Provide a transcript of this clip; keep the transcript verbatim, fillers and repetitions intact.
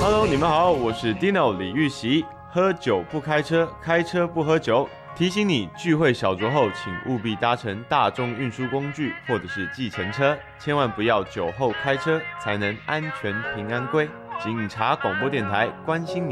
Hello， 你们好，我是 Dino 李玉玺。喝酒不开车，开车不喝酒。提醒你，聚会小酌后，请务必搭乘大众运输工具或者是计程车，千万不要酒后开车，才能安全平安归。警察广播电台关心你。